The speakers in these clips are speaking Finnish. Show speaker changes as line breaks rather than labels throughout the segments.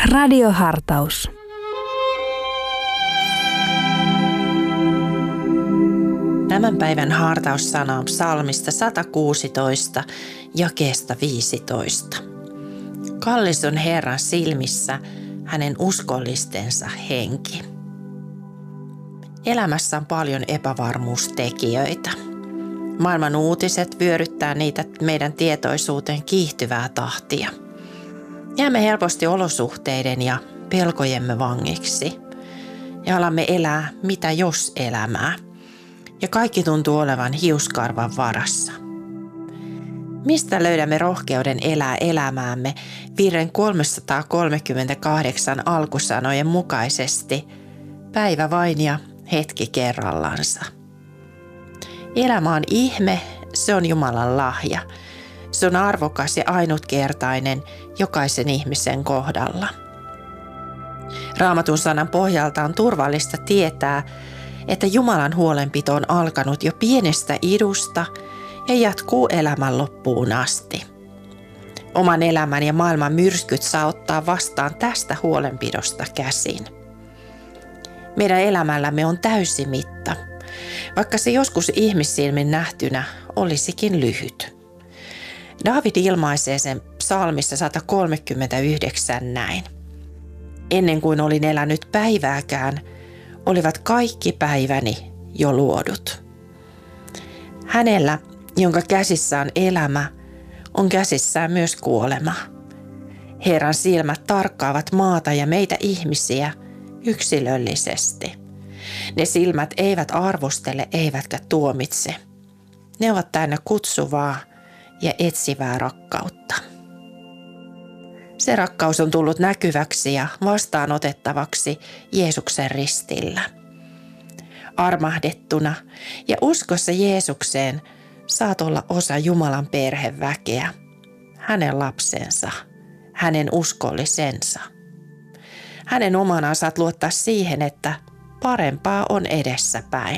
Radiohartaus.
Tämän päivän hartaussana on psalmista 116, jakeesta 15. Kallis on Herran silmissä hänen uskollistensa henki. Elämässä on paljon epävarmuustekijöitä. Maailman uutiset vyöryttää niitä meidän tietoisuuteen kiihtyvää tahtia. Jäämme helposti olosuhteiden ja pelkojemme vangiksi ja alamme elää mitä jos elämää. Ja kaikki tuntuu olevan hiuskarvan varassa. Mistä löydämme rohkeuden elää elämäämme virren 338 alkusanojen mukaisesti, päivä vain ja hetki kerrallansa? Elämä on ihme, se on Jumalan lahja. Se on arvokas ja ainutkertainen jokaisen ihmisen kohdalla. Raamatun sanan pohjalta on turvallista tietää, että Jumalan huolenpito on alkanut jo pienestä idusta ja jatkuu elämän loppuun asti. Oman elämän ja maailman myrskyt saa ottaa vastaan tästä huolenpidosta käsin. Meidän elämällämme on täysi mitta, vaikka se joskus ihmissilmin nähtynä olisikin lyhyt. Daavid ilmaisee sen psalmissa 139 näin. Ennen kuin olin elänyt päivääkään, olivat kaikki päiväni jo luodut. Hänellä, jonka käsissä on elämä, on käsissään myös kuolema. Herran silmät tarkkaavat maata ja meitä ihmisiä yksilöllisesti. Ne silmät eivät arvostele eivätkä tuomitse. Ne ovat täynnä kutsuvaa ja etsivää rakkautta. Se rakkaus on tullut näkyväksi ja vastaanotettavaksi Jeesuksen ristillä. Armahdettuna ja uskossa Jeesukseen saat olla osa Jumalan perheväkeä, hänen lapsensa, hänen uskollisensa. Hänen omanaan saat luottaa siihen, että parempaa on edessäpäin.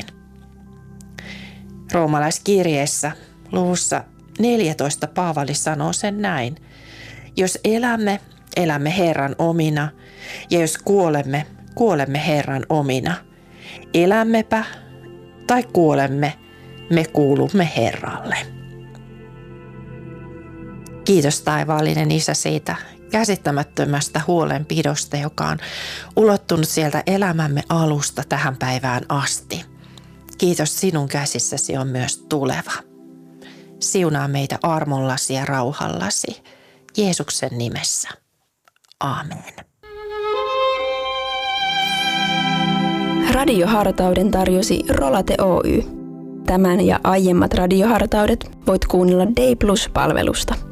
Roomalaiskirjeessä luvussa 14 Paavali sanoo sen näin. Jos elämme, elämme Herran omina, ja jos kuolemme, kuolemme Herran omina. Elämmepä tai kuolemme, me kuulumme Herralle. Kiitos taivaallinen Isä siitä käsittämättömästä huolenpidosta, joka on ulottunut sieltä elämämme alusta tähän päivään asti. Kiitos, sinun käsissäsi on myös tuleva. Siunaa meitä armollasi ja rauhallasi. Jeesuksen nimessä. Aamen.
Radiohartauden tarjosi Rolate Oy. Tämän ja aiemmat radiohartaudet voit kuunnella Day Plus-palvelusta.